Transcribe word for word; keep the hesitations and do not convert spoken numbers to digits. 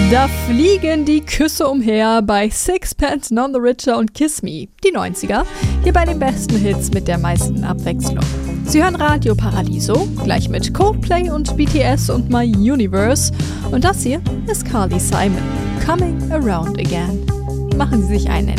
Da fliegen die Küsse umher bei Sixpence None the Richer und Kiss Me, die neunziger, hier bei den besten Hits mit der meisten Abwechslung. Sie hören Radio Paradiso, gleich mit Coldplay und B T S und My Universe. Und das hier ist Carly Simon, Coming Around Again. Machen Sie sich einen